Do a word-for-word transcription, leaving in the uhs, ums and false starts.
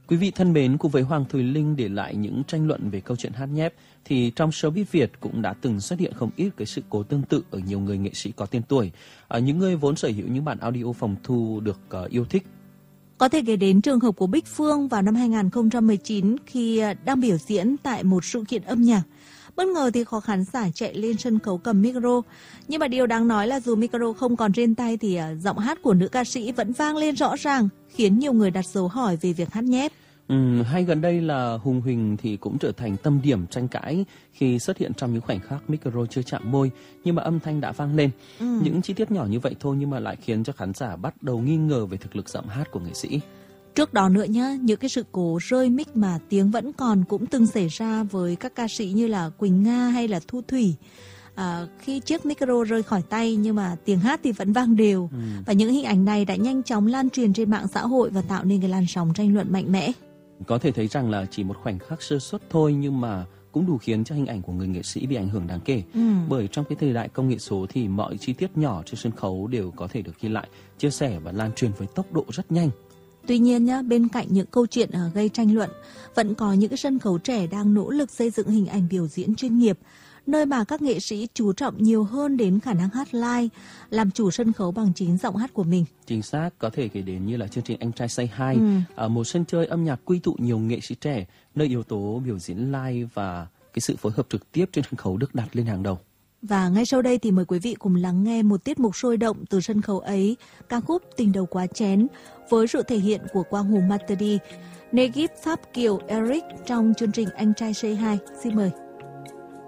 Quý vị thân mến, cùng với Hoàng Thùy Linh để lại những tranh luận về câu chuyện hát nhép, thì trong showbiz Việt cũng đã từng xuất hiện không ít cái sự cố tương tự ở nhiều người nghệ sĩ có tên tuổi, ở những người vốn sở hữu những bản audio phòng thu được uh, yêu thích. Có thể kể đến trường hợp của Bích Phương vào năm hai không một chín khi đang biểu diễn tại một sự kiện âm nhạc. Bất ngờ thì có khán giả chạy lên sân khấu cầm micro. Nhưng mà điều đáng nói là dù micro không còn trên tay thì giọng hát của nữ ca sĩ vẫn vang lên rõ ràng, khiến nhiều người đặt dấu hỏi về việc hát nhép. Ừ, hay gần đây là Hùng Huỳnh thì cũng trở thành tâm điểm tranh cãi khi xuất hiện trong những khoảnh khắc micro chưa chạm môi nhưng mà âm thanh đã vang lên. Ừ. Những chi tiết nhỏ như vậy thôi nhưng mà lại khiến cho khán giả bắt đầu nghi ngờ về thực lực giọng hát của nghệ sĩ. Trước đó nữa nhá, những cái sự cố rơi mic mà tiếng vẫn còn cũng từng xảy ra với các ca sĩ như là Quỳnh Nga hay là Thu Thủy. À, khi chiếc micro rơi khỏi tay nhưng mà tiếng hát thì vẫn vang đều. Ừ. Và những hình ảnh này đã nhanh chóng lan truyền trên mạng xã hội và tạo nên cái làn sóng tranh luận mạnh mẽ. Có thể thấy rằng là chỉ một khoảnh khắc sơ suất thôi nhưng mà cũng đủ khiến cho hình ảnh của người nghệ sĩ bị ảnh hưởng đáng kể. Ừ. Bởi trong cái thời đại công nghệ số thì mọi chi tiết nhỏ trên sân khấu đều có thể được ghi lại, chia sẻ và lan truyền với tốc độ rất nhanh. Tuy nhiên nhá, bên cạnh những câu chuyện gây tranh luận, vẫn có những cái sân khấu trẻ đang nỗ lực xây dựng hình ảnh biểu diễn chuyên nghiệp, nơi mà các nghệ sĩ chú trọng nhiều hơn đến khả năng hát live, làm chủ sân khấu bằng chính giọng hát của mình. Chính xác, có thể kể đến như là chương trình Anh Trai Say Hi, ừ. ở một sân chơi âm nhạc quy tụ nhiều nghệ sĩ trẻ, nơi yếu tố biểu diễn live và cái sự phối hợp trực tiếp trên sân khấu được đặt lên hàng đầu. Và ngay sau đây thì mời quý vị cùng lắng nghe một tiết mục sôi động từ sân khấu ấy, ca khúc Tình Đầu Quá Chén, với sự thể hiện của Quang Hùng Master D, Negip Pháp Kiều Eric trong chương trình Anh Trai Say Hi. Xin mời.